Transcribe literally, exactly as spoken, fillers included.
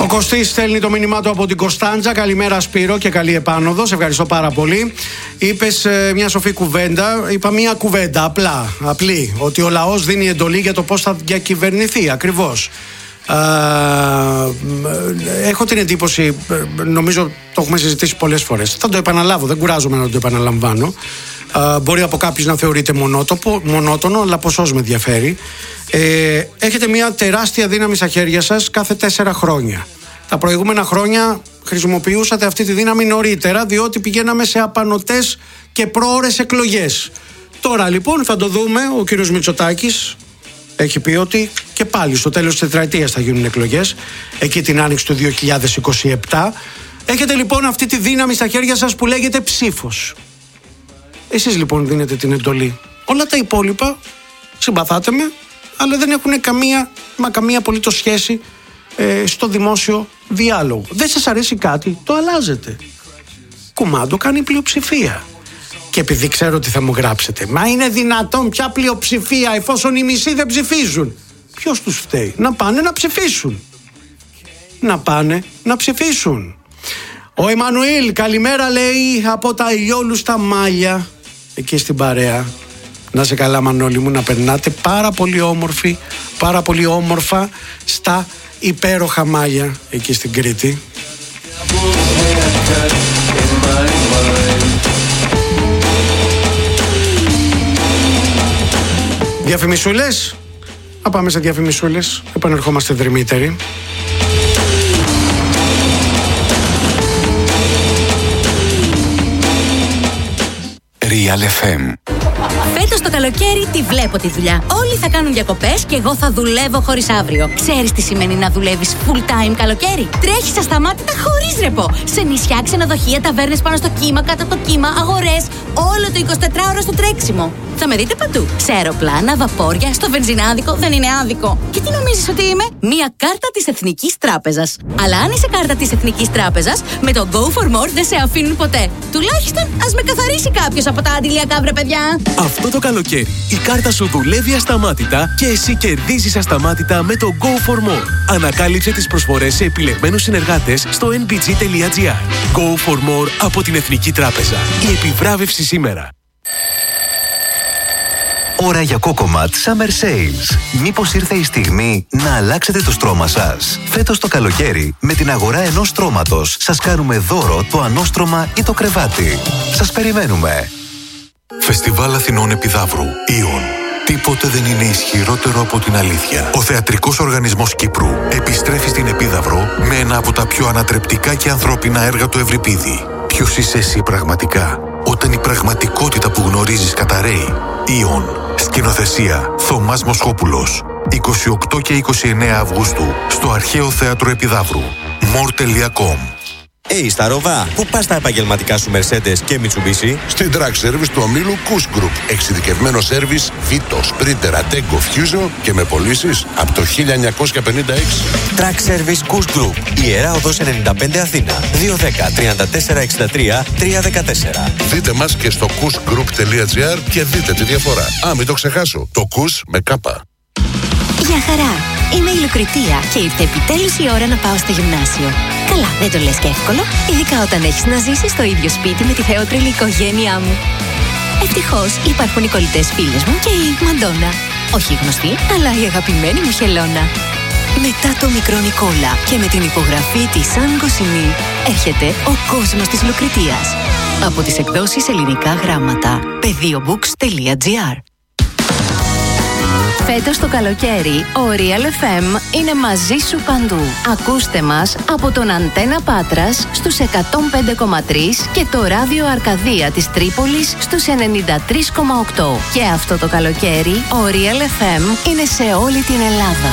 Ο Κωστής στέλνει το μήνυμά του από την Κωνσταντζα. Καλημέρα Σπύρο και καλή επάνωδο. Σε ευχαριστώ πάρα πολύ. Είπες ε, μια σοφή κουβέντα. Είπα μια κουβέντα απλά, απλή. Ότι ο λαός δίνει εντολή για το πώς θα διακυβερνηθεί. Ακριβώς. Ε, έχω την εντύπωση, νομίζω το έχουμε συζητήσει πολλές φορές. Θα το επαναλάβω, δεν κουράζομαι να το επαναλαμβάνω. Ε, μπορεί από κάποιους να θεωρείται μονότοπο, μονότονο, αλλά ποσός με ενδιαφέρει. Ε, έχετε μια τεράστια δύναμη στα χέρια σας κάθε τέσσερα χρόνια. Τα προηγούμενα χρόνια χρησιμοποιούσατε αυτή τη δύναμη νωρίτερα, διότι πηγαίναμε σε απανωτές και πρόωρες εκλογές. Τώρα λοιπόν θα το δούμε. Ο κύριος Μητσοτάκης έχει πει ότι και πάλι στο τέλος της τετραετίας θα γίνουν εκλογές, εκεί την άνοιξη του δύο χιλιάδες είκοσι επτά. Έχετε λοιπόν αυτή τη δύναμη στα χέρια σας που λέγεται ψήφος. Εσείς λοιπόν δίνετε την εντολή. Όλα τα υπόλοιπα, συμπαθάτε με, αλλά δεν έχουν καμία, μα καμία απολύτως σχέση ε, στο δημόσιο διάλογο. Δεν σας αρέσει κάτι, το αλλάζετε. Κουμάντο κάνει η πλειοψηφία. Και επειδή ξέρω ότι θα μου γράψετε, μα είναι δυνατόν πια πλειοψηφία εφόσον οι μισοί δεν ψηφίζουν? Ποιος τους φταίει? Να πάνε να ψηφίσουν. Να πάνε να ψηφίσουν. Ο Εμμανουήλ, καλημέρα λέει από τα ηλιόλουστα Μάλια, εκεί στην παρέα. Να σε καλά Μανώλη μου, να περνάτε πάρα πολύ όμορφοι, πάρα πολύ όμορφα στα υπέροχα Μάλια, εκεί στην Κρήτη. Διαφημισούλες. Να πάμε σε διαφημισούλες. Επανερχόμαστε δρυμύτεροι. Real εφ εμ. Φέτος το καλοκαίρι τη βλέπω τη δουλειά. Όλοι θα κάνουν διακοπές και εγώ θα δουλεύω χωρίς αύριο. Ξέρεις τι σημαίνει να δουλεύεις full time καλοκαίρι? Τρέχεις ασταμάτητα χωρίς ρεπό. Σε νησιά, ξενοδοχεία, ταβέρνες πάνω στο κύμα, κάτω από το κύμα, αγορές. Όλο το εικοσιτετράωρο στο τρέξιμο. Θα με δείτε παντού. Σε αεροπλάνα, βαπόρια, στο βενζινάδικο. Δεν είναι άδικο. Και τι νομίζεις ότι είμαι? Μία κάρτα της Εθνικής Τράπεζας. Αλλά αν είσαι κάρτα της Εθνικής Τράπεζας, με το Go for More δεν σε αφήνουν ποτέ. Τουλάχιστον ας με καθαρίσει κάποιος από τα αντιλιακά, βρε παιδιά. Αυτό το καλοκαίρι η κάρτα σου δουλεύει ασταμάτητα και εσύ κερδίζεις ασταμάτητα με το Go for More. Ανακάλυψε τις προσφορές σε επιλεγμένους συνεργάτες στο εν μπι τζι τελεία τζι άρ. Go for More από την Εθνική Τράπεζα. Η επιβράβευση σήμερα. Ώρα για Cocomat Summer Sales. Μήπως ήρθε η στιγμή να αλλάξετε το στρώμα σας? Φέτος το καλοκαίρι, με την αγορά ενός στρώματος, σας κάνουμε δώρο το ανώστρωμα ή το κρεβάτι. Σας περιμένουμε. Φεστιβάλ Αθηνών Επιδαύρου. Ιον. Τίποτε δεν είναι ισχυρότερο από την αλήθεια. Ο Θεατρικός Οργανισμός Κύπρου επιστρέφει στην Επίδαυρο με ένα από τα πιο ανατρεπτικά και ανθρώπινα έργα του Ευρυπίδη. Ποιος είσαι εσύ πραγματικά, όταν η πραγματικότητα που γνωρίζεις καταραίει? Ιον. Σκηνοθεσία Θωμάς Μοσχόπουλος. είκοσι οκτώ και είκοσι εννέα Αυγούστου στο Αρχαίο Θέατρο Επιδαύρου. more τελεία com. Hey, Σταρόβα, πού πας τα επαγγελματικά σου Mercedes και Mitsubishi? Στην Track Service του ομίλου Kuss Group. Εξειδικευμένο σέρβις Vito, Sprinter, Ateco, Fusion και με πωλήσεις από το χίλια εννιακόσια πενήντα έξι. Track Service Kuss Group. Ιερά Οδός ενενήντα πέντε Αθήνα. δύο ένα μηδέν, τρία τέσσερα έξι τρία, τρία ένα τέσσερα. Δείτε μας και στο kuss group τελεία τζι άρ και δείτε τη διαφορά. Α, μην το ξεχάσω. Το Kuss με κάπα. Γεια χαρά! Είμαι η Λουκριτία και ήρθε επιτέλους η ώρα να πάω στο γυμνάσιο. Καλά, δεν το λες και εύκολο, ειδικά όταν έχεις να ζήσεις στο ίδιο σπίτι με τη θεότρελη οικογένειά μου. Ευτυχώς υπάρχουν οι κολλητές φίλες μου και η Μαντόνα. Όχι γνωστή, αλλά η αγαπημένη μου Χελώνα. Μετά το μικρό Νικόλα και με την υπογραφή της Σαν Κοσινή, έρχεται ο κόσμος της Λουκριτίας. Από τις εκδόσεις Ελληνικά Γράμματα. πεδίομπουκς τελεία τζι άρ. Φέτος το καλοκαίρι, ο Real εφ εμ είναι μαζί σου παντού. Ακούστε μας από τον Αντένα Πάτρας στους εκατόν πέντε κόμμα τρία και το ράδιο Αρκαδία της Τρίπολης στους ενενήντα τρία κόμμα οκτώ. Και αυτό το καλοκαίρι, ο Real εφ εμ είναι σε όλη την Ελλάδα.